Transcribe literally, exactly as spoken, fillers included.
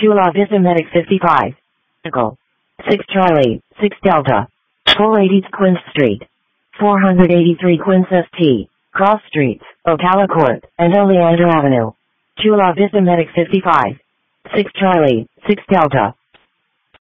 Chula Vista Medic fifty-five. Nickel. six Charlie, six Delta. four eighty Quince Street. four eighty-three Quince S T. Cross Streets, Ocala Court, and Oleander Avenue. Chula Vista Medic fifty-five. six Charlie, six Delta.